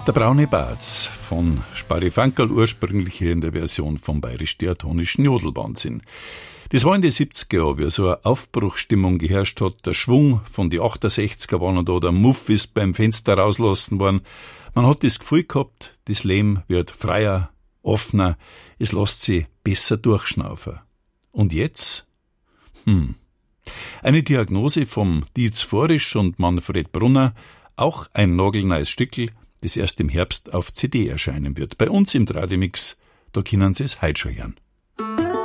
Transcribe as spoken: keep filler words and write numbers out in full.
Der braune Baz von Sparifankerl, ursprünglich hier in der Version vom bayerisch-diatonischen Jodelwahnsinn. Das war in den siebziger Jahren, wie so eine Aufbruchsstimmung geherrscht hat. Der Schwung von die achtundsechziger waren da, der Muff ist beim Fenster rauslassen worden. Man hat das Gefühl gehabt, das Leben wird freier, offener, es lässt sich besser durchschnaufen. Und jetzt? Hm. Eine Diagnose vom Dietz Forisch und Manfred Brunner, auch ein nagelneues Stückel, das erst im Herbst auf C D erscheinen wird. Bei uns im Tradimix, da können Sie es heute schon hören.